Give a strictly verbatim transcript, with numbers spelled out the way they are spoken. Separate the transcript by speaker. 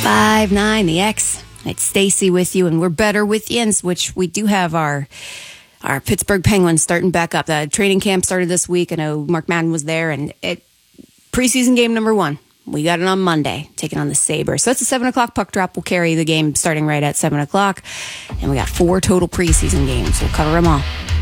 Speaker 1: five nine, the X. It's Stacy with you, and we're better with Yins, which we do have our our Pittsburgh Penguins starting back up. The training camp started this week. I know Mark Madden was there, and it preseason game number one. We got it on Monday, taking on the Sabres. So that's a seven o'clock puck drop. We'll carry the game starting right at seven o'clock. And we got four total preseason games. We'll cover them all.